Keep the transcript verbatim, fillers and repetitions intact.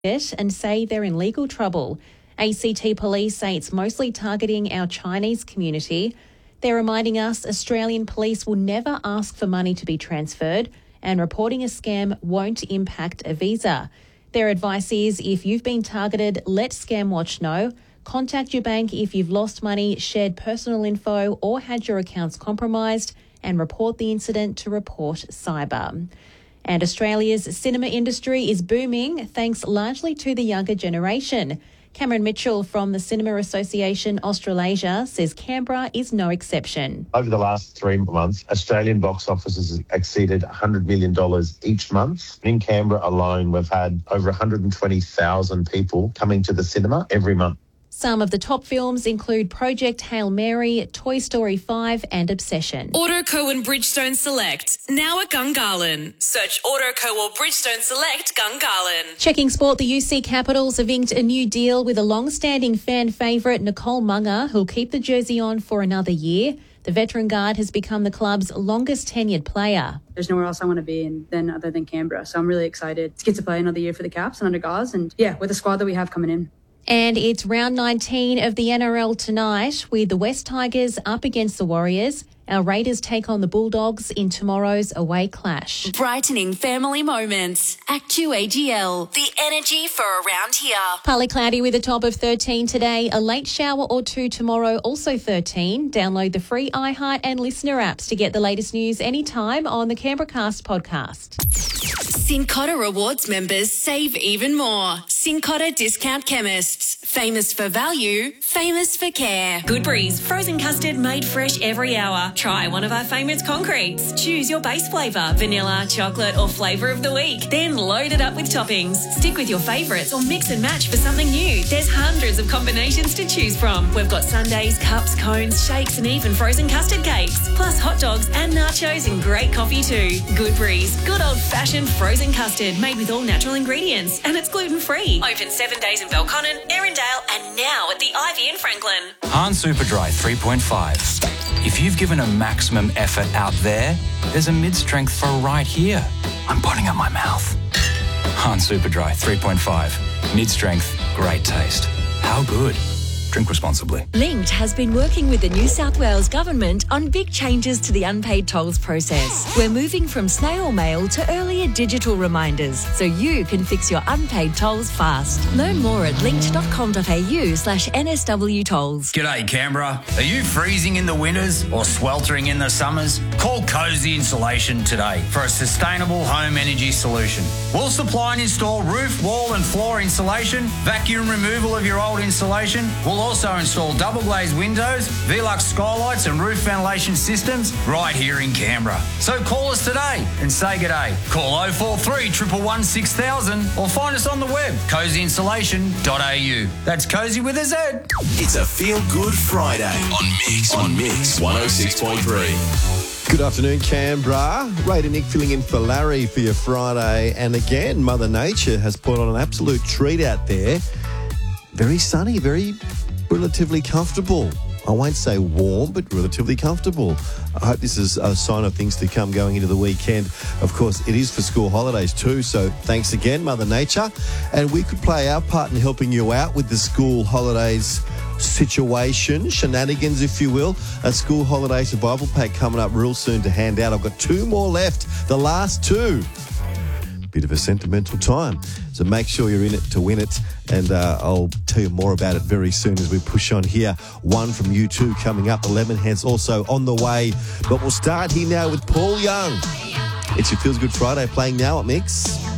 it and say they're in legal trouble. A C T police say it's mostly targeting our Chinese community. They're reminding us Australian police will never ask for money to be transferred, and reporting a scam won't impact a visa. Their advice is if you've been targeted, let ScamWatch know. Contact your bank if you've lost money, shared personal info or had your accounts compromised, and report the incident to Report Cyber. And Australia's cinema industry is booming thanks largely to the younger generation. Cameron Mitchell from the Cinema Association Australasia says Canberra is no exception. Over the last three months, Australian box office has exceeded one hundred million dollars each month. In Canberra alone, we've had over one hundred twenty thousand people coming to the cinema every month. Some of the top films include Project Hail Mary, Toy Story five and Obsession. Autoco and Bridgestone Select, now at Gungahlin. Search Autoco or Bridgestone Select Gungahlin. Checking sport, the U C Capitals have inked a new deal with a long-standing fan favourite, Nicole Munger, who'll keep the jersey on for another year. The veteran guard has become the club's longest tenured player. There's nowhere else I want to be in than other than Canberra, so I'm really excited to get to play another year for the Caps and under Gars, and yeah, with the squad that we have coming in. And it's round nineteen of the N R L tonight with the West Tigers up against the Warriors. Our Raiders take on the Bulldogs in tomorrow's away clash. Brightening family moments. Actu A G L. The energy for around here. Partly cloudy with a top of thirteen today. A late shower or two tomorrow, also thirteen. Download the free iHeart and Listener apps to get the latest news anytime on the Canberracast podcast. Cincotta Rewards members save even more. Cincotta Discount Chemists. Famous for value, famous for care. Good Breeze, frozen custard made fresh every hour. Try one of our famous concretes. Choose your base flavour, vanilla, chocolate or flavour of the week. Then load it up with toppings. Stick with your favourites or mix and match for something new. There's hundreds of combinations to choose from. We've got sundaes, cups, cones, shakes and even frozen custard cakes. Plus hot dogs and nachos and great coffee too. Good Breeze, good old-fashioned frozen custard made with all natural ingredients and it's gluten-free. Open seven days in Belconnen, Erindale and now at the Ivy in Franklin. Hahn Superdry three point five. If you've given a maximum effort out there, there's a mid-strength for right here. I'm putting up my mouth. Hahn Superdry three point five. Mid-strength, great taste. How good? Drink responsibly. Linked has been working with the New South Wales Government on big changes to the unpaid tolls process. We're moving from snail mail to earlier digital reminders so you can fix your unpaid tolls fast. Learn more at linked.com.au slash NSW tolls. G'day Canberra. Are you freezing in the winters or sweltering in the summers? Call Cozy Insulation today for a sustainable home energy solution. We'll supply and install roof, wall and floor insulation, vacuum removal of your old insulation. We'll also install double glazed windows, Velux skylights and roof ventilation systems right here in Canberra. So call us today and say g'day. Call oh four three, one one one, six thousand or find us on the web, cozy insulation dot a u. That's Cozy with a Z. It's a Feel Good Friday on Mix, on Mix one oh six point three. Good afternoon, Canberra. Ray and Nick filling in for Larry for your Friday. And again, Mother Nature has put on an absolute treat out there. Very sunny, very relatively comfortable. I won't say warm, but relatively comfortable. I hope this is a sign of things to come going into the weekend. Of course, it is for school holidays too, so thanks again, Mother Nature. And we could play our part in helping you out with the school holidays situation, shenanigans, if you will. A school holiday survival pack coming up real soon to hand out. I've got two more left, the last two. Bit of a sentimental time. So make sure you're in it to win it. And uh, I'll tell you more about it very soon as we push on here. One from you two coming up. eleven Hence also on the way. But we'll start here now with Paul Young. It's your Feels Good Friday playing now at Mix.